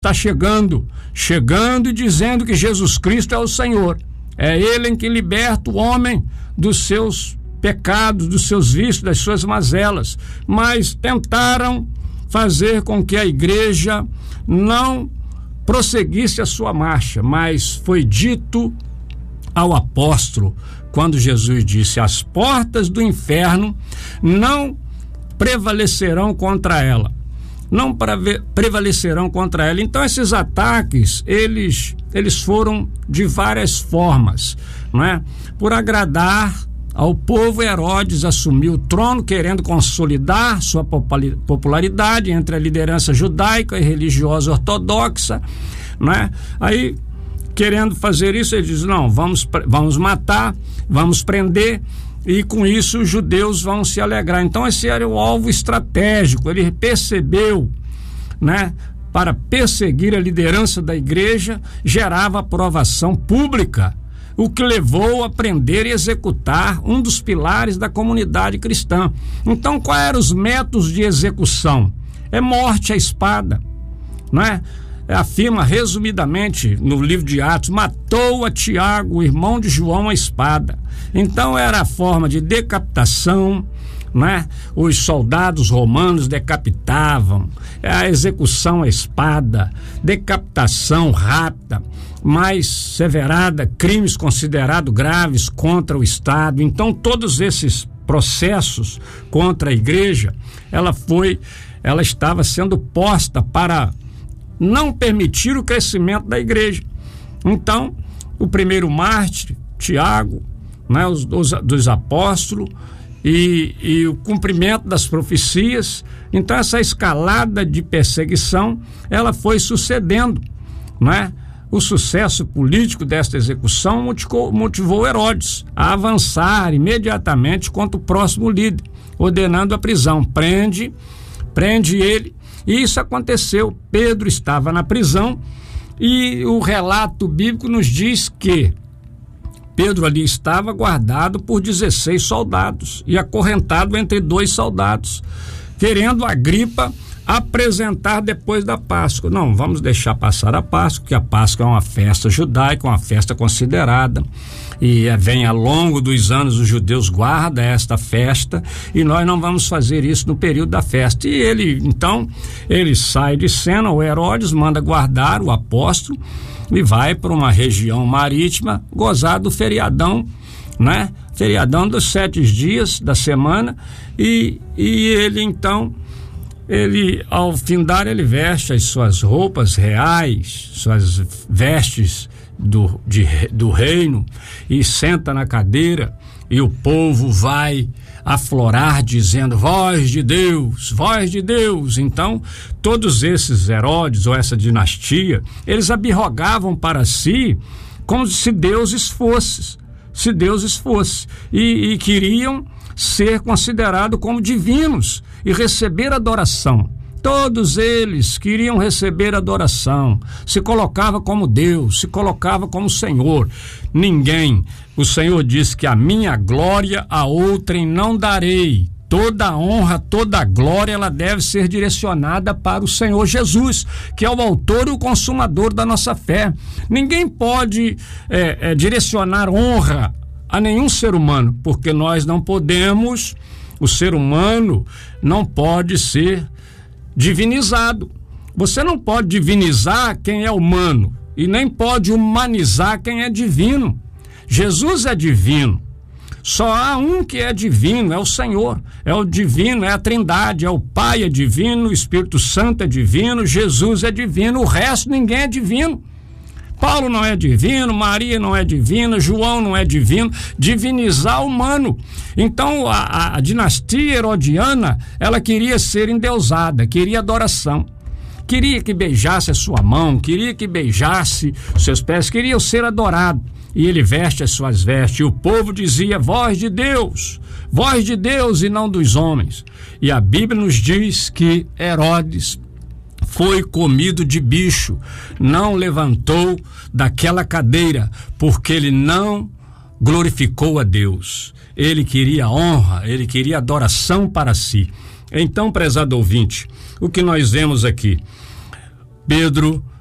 está chegando e dizendo que Jesus Cristo é o Senhor. É Ele em que liberta o homem dos seus pecados, dos seus vícios, das suas mazelas. Mas tentaram fazer com que a igreja não prosseguisse a sua marcha, mas foi dito ao apóstolo, quando Jesus disse: as portas do inferno não prevalecerão contra ela. Não prevalecerão contra ela. Então esses ataques, eles foram de várias formas, não é? Por agradar ao povo, Herodes assumiu o trono, querendo consolidar sua popularidade entre a liderança judaica e religiosa ortodoxa, não é? Aí, querendo fazer isso, ele diz: não, vamos matar, vamos prender, e com isso os judeus vão se alegrar. Então esse era o alvo estratégico. Ele percebeu, né, para perseguir a liderança da igreja, gerava aprovação pública, o que levou a prender e executar um dos pilares da comunidade cristã. Então, quais eram os métodos de execução? É morte à espada, não é? Afirma resumidamente no livro de Atos: matou a Tiago, o irmão de João, a espada. Então era a forma de decapitação, né? Os soldados romanos decapitavam, a execução à espada, decapitação rápida, mais severada, crimes considerados graves contra o Estado. Então todos esses processos contra a igreja, ela estava sendo posta para não permitir o crescimento da igreja. Então, o primeiro mártir, Tiago, né, dos apóstolos, e o cumprimento das profecias. Então, essa escalada de perseguição, ela foi sucedendo, né? O sucesso político desta execução motivou Herodes a avançar imediatamente contra o próximo líder, ordenando a prisão. Prende ele. E isso aconteceu. Pedro estava na prisão e o relato bíblico nos diz que Pedro ali estava guardado por 16 soldados e acorrentado entre 2 soldados, querendo Agripa apresentar depois da Páscoa. Não, vamos deixar passar a Páscoa, porque a Páscoa é uma festa judaica, uma festa considerada, e vem ao longo dos anos os judeus guardam esta festa, e nós não vamos fazer isso no período da festa. E ele sai de cena, o Herodes manda guardar o apóstolo e vai para uma região marítima gozar do feriadão, né? Feriadão dos 7 dias da semana, e ele, ao findar, ele veste as suas roupas reais, suas vestes do reino, e senta na cadeira, e o povo vai aflorar dizendo: voz de Deus, voz de Deus. Então, todos esses Herodes, ou essa dinastia, eles abrogavam para si como se deuses fossem, e queriam ser considerados como divinos e receber adoração. Todos eles queriam receber adoração, se colocava como Deus, se colocava como Senhor. O Senhor disse que a minha glória a outrem não darei. Toda a honra, toda a glória, ela deve ser direcionada para o Senhor Jesus, que é o autor e o consumador da nossa fé. Ninguém pode direcionar honra a nenhum ser humano, porque nós não podemos, o ser humano não pode ser divinizado. Você não pode divinizar quem é humano e nem pode humanizar quem é divino. Jesus é divino. Só há um que é divino, é o Senhor, é o divino, é a Trindade, é o Pai é divino, o Espírito Santo é divino, Jesus é divino, o resto ninguém é divino. Paulo não é divino, Maria não é divina, João não é divino. Divinizar o humano. Então a dinastia herodiana, ela queria ser endeusada, queria adoração, queria que beijasse a sua mão, queria que beijasse os seus pés, queria ser adorado. E ele veste as suas vestes, e o povo dizia: voz de Deus e não dos homens. E a Bíblia nos diz que Herodes foi comido de bicho, não levantou daquela cadeira, porque ele não glorificou a Deus. Ele queria honra, ele queria adoração para si. Então, prezado ouvinte, o que nós vemos aqui? Pedro